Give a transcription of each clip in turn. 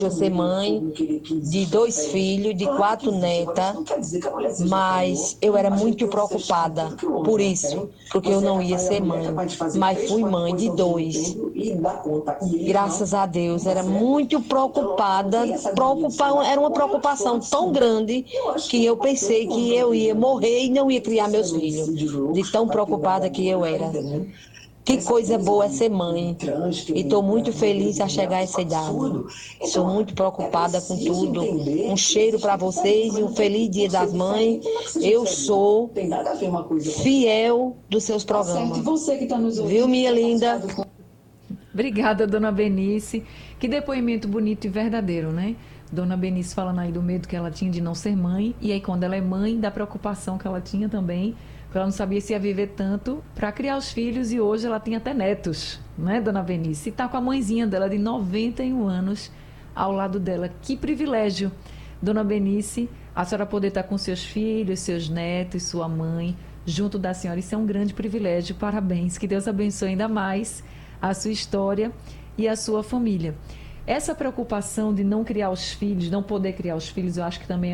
ser mãe de 2 filhos, de 4 netas, mas eu era muito preocupada por isso, porque eu não ia ser mãe, mas fui mãe de 2. Graças a Deus, era muito preocupada, era uma preocupação tão grande que eu pensei que eu ia morrer e não ia criar meus filhos, de tão preocupada que eu era. Que coisa boa é ser mãe. E estou muito feliz a chegar a essa idade. Sou muito preocupada com tudo. Um cheiro para vocês e um feliz Dia das Mães. Eu sou fiel dos seus programas. Viu, minha linda? Obrigada, dona Benice. Que depoimento bonito e verdadeiro, né? Dona Benice falando aí do medo que ela tinha de não ser mãe. E aí, quando ela é mãe, da preocupação que ela tinha também. Porque ela não sabia se ia viver tanto para criar os filhos. E hoje ela tem até netos, né, dona Benice? E tá com a mãezinha dela de 91 anos ao lado dela. Que privilégio, dona Benice, a senhora poder estar com seus filhos, seus netos, sua mãe, junto da senhora. Isso é um grande privilégio. Parabéns. Que Deus abençoe ainda mais a sua história e a sua família. Essa preocupação de não criar os filhos, não poder criar os filhos, eu acho que também é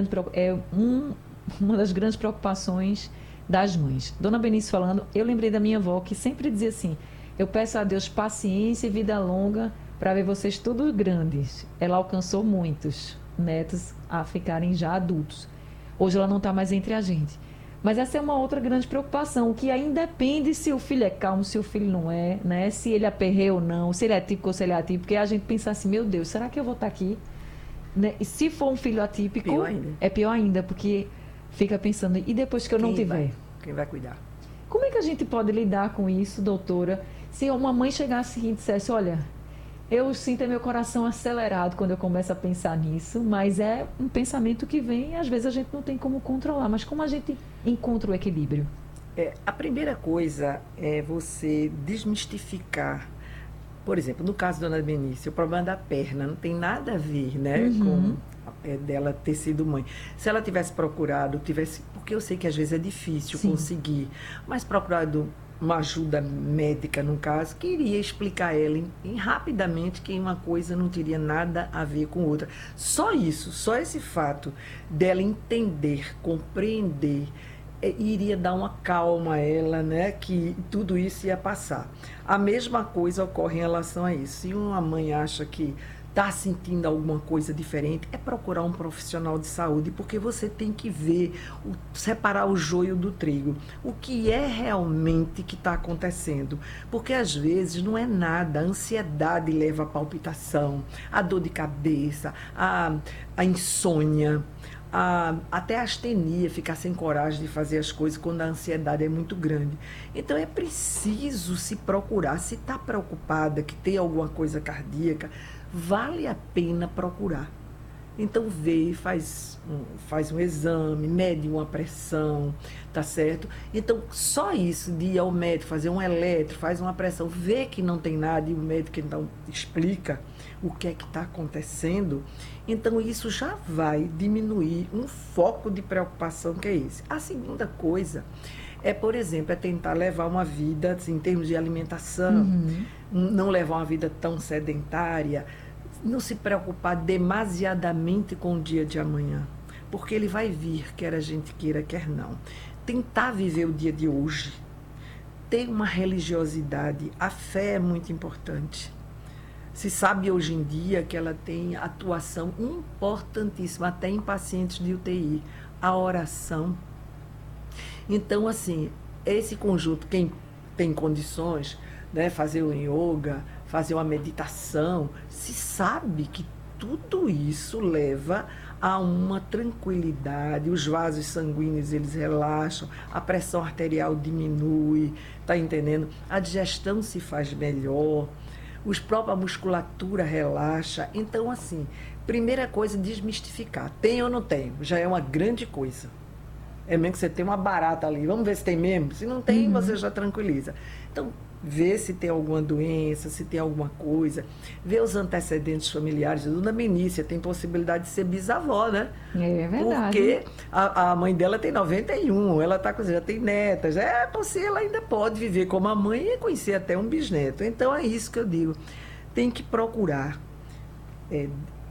uma das grandes preocupações das mães. Dona Benice falando, eu lembrei da minha avó que sempre dizia assim, eu peço a Deus paciência e vida longa para ver vocês todos grandes. Ela alcançou muitos netos a ficarem já adultos. Hoje ela não está mais entre a gente. Mas essa é uma outra grande preocupação, que aí independe se o filho é calmo, se o filho não é, né? Se ele aperreia ou não, se ele é típico ou se ele é atípico, porque a gente pensa assim, meu Deus, será que eu vou estar aqui? Né? E se for um filho atípico, é pior ainda, porque fica pensando, e depois que eu não tiver? Quem vai cuidar? Como é que a gente pode lidar com isso, doutora? Se uma mãe chegasse e dissesse, olha, eu sinto meu coração acelerado quando eu começo a pensar nisso, mas é um pensamento que vem e às vezes a gente não tem como controlar. Mas como a gente encontra o equilíbrio? A primeira coisa é você desmistificar. Por exemplo, no caso da dona Benice, o problema da perna não tem nada a ver, né, com dela ter sido mãe. Se ela tivesse procurado, porque eu sei que às vezes é difícil conseguir, mas procurado uma ajuda médica, no caso, que iria explicar a ela rapidamente que uma coisa não teria nada a ver com outra. Só isso, só esse fato dela entender, compreender, iria dar uma calma a ela, né, que tudo isso ia passar. A mesma coisa ocorre em relação a isso. Se uma mãe acha que está sentindo alguma coisa diferente, é procurar um profissional de saúde, porque você tem que ver, separar o joio do trigo. O que é realmente que está acontecendo? Porque às vezes não é nada, a ansiedade leva a palpitação, a dor de cabeça, a insônia, até a astenia, ficar sem coragem de fazer as coisas quando a ansiedade é muito grande. Então é preciso se procurar. Se está preocupada que tem alguma coisa cardíaca, vale a pena procurar. Então vê, faz um exame, mede uma pressão, tá certo? Então só isso de ir ao médico, fazer um eletro, faz uma pressão, vê que não tem nada e o médico então explica o que é que está acontecendo, então isso já vai diminuir um foco de preocupação que é esse. A segunda coisa é, por exemplo, tentar levar uma vida, assim, em termos de alimentação, não levar uma vida tão sedentária, não se preocupar demasiadamente com o dia de amanhã, porque ele vai vir, quer a gente queira, quer não. Tentar viver o dia de hoje, ter uma religiosidade, a fé é muito importante. Se sabe hoje em dia que ela tem atuação importantíssima, até em pacientes de UTI, a oração. Então, assim, esse conjunto, quem tem condições, né, fazer o yoga, fazer uma meditação, se sabe que tudo isso leva a uma tranquilidade, os vasos sanguíneos eles relaxam, a pressão arterial diminui, tá entendendo? A digestão se faz melhor, a musculatura relaxa. Então, assim, primeira coisa, desmistificar. Tem ou não tem? Já é uma grande coisa. É mesmo que você tem uma barata ali, vamos ver se tem mesmo. Se não tem, você já tranquiliza. Então, vê se tem alguma doença, se tem alguma coisa. Vê os antecedentes familiares. A dona Benícia tem possibilidade de ser bisavó, né? É verdade. Porque a mãe dela tem 91, ela já tem netas. É possível, ela ainda pode viver como a mãe e conhecer até um bisneto. Então, é isso que eu digo. Tem que procurar é,